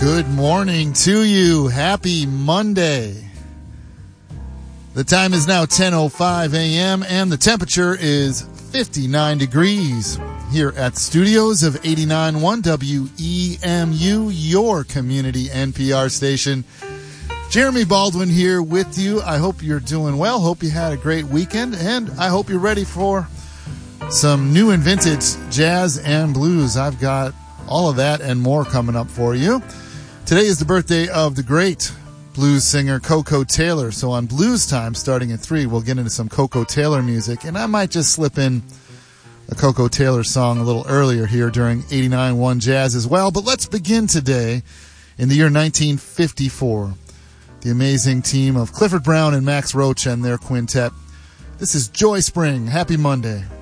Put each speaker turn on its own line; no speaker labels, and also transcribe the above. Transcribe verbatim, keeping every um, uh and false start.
Good morning to you. Happy Monday. The time is now ten oh five a.m. and the temperature is fifty-nine degrees here at the studios of eighty-nine point one W E M U, your community N P R station. Jeremy Baldwin here with you. I hope you're doing well. Hope you had a great weekend, and I hope you're ready for some new and vintage jazz and blues. I've got all of that and more coming up for you. Today is the birthday of the great blues singer Koko Taylor. So on Blues Time, starting at three, we'll get into some Koko Taylor music. And I might just slip in a Koko Taylor song a little earlier here during eighty-nine point one Jazz as well. But let's begin today in the year nineteen fifty-four. The amazing team of Clifford Brown and Max Roach and their quintet. This is Joy Spring. Happy Monday.